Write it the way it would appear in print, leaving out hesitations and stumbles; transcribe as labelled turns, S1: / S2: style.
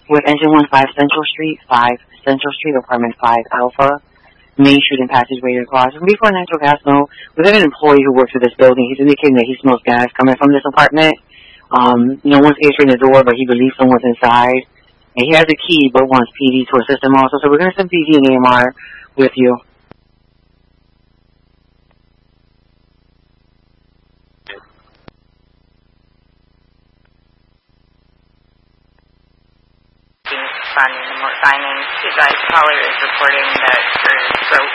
S1: with engine 15 Central Street, 5 Central Street, apartment 5 Alpha, Main Street and Passageway across. And before natural gas, no, we have an employee who works at this building. He's indicating that he smells gas coming from this apartment. No one's answering the door, but he believes someone's inside. And he has a key, but wants PD to assist him also. So we're going to send PD and AMR with you.
S2: Signing. Two guys caller is reporting that there's